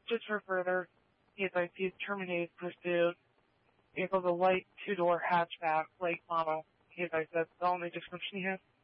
just for further, he's like, he's terminated pursuit. It was a light two-door hatchback, late model. He's like, that's the only description he has.